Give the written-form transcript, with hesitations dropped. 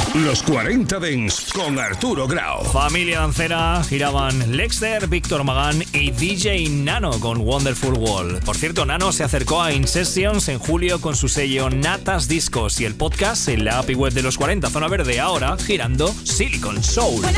Los 40 Dents con Arturo Grau. Familia dancera, giraban Lexter, Víctor Magán y DJ Nano con Wonderful World. Por cierto, Nano se acercó a In Sessions en julio con su sello Natas Discos y el podcast en la app y web de los 40 Zona Verde, ahora girando Silicon Soul.